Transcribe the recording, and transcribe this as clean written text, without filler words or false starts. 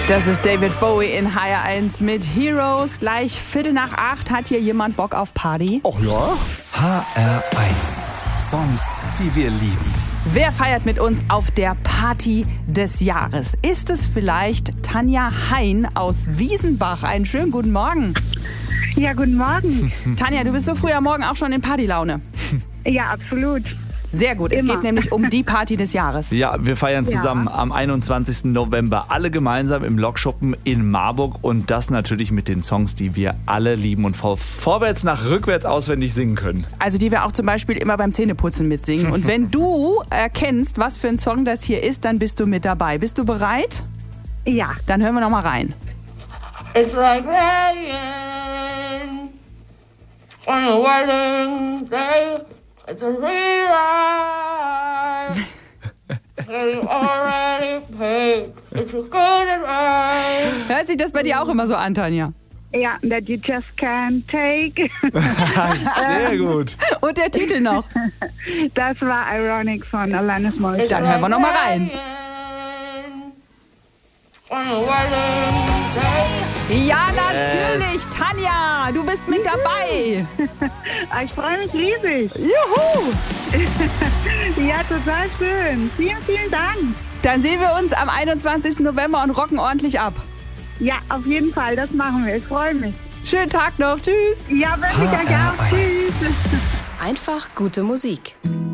Das ist David Bowie in HR1 mit Heroes. Gleich 7:45. Hat hier jemand Bock auf Party? Oh ja? HR1. Songs, die wir lieben. Wer feiert mit uns auf der Party des Jahres? Ist es vielleicht Tanja Hein aus Wiesenbach? Einen schönen guten Morgen. Ja, guten Morgen. Tanja, du bist so früh am Morgen auch schon in Partylaune. Ja, absolut. Sehr gut. Es Immer. geht nämlich um die Party des Jahres. Ja, wir feiern zusammen am 21. November alle gemeinsam im Lokschuppen in Marburg und das natürlich mit den Songs, die wir alle lieben und vorwärts nach rückwärts auswendig singen können. Also die wir auch zum Beispiel immer beim Zähneputzen mitsingen. Und wenn du erkennst, was für ein Song das hier ist, dann bist du mit dabei. Bist du bereit? Ja. Dann hören wir noch mal rein. It's like rain on a wedding day. It's a real life. You already paid. It's a good advice. Hört sich das bei dir auch immer so an, Tanja? Ja, that you just can't take. Sehr gut. Und der Titel noch? Das war Ironic von Alanis Morissette. Dann hören wir noch mal rein. On a wedding day. Ja, natürlich, Tanja, du bist mit dabei. Ich freue mich riesig. Juhu! Ja, total schön. Vielen, vielen Dank. Dann sehen wir uns am 21. November und rocken ordentlich ab. Ja, auf jeden Fall, das machen wir. Ich freue mich. Schönen Tag noch, tschüss. Ja, wünsche ich euch auch. HR1. Tschüss. Einfach gute Musik.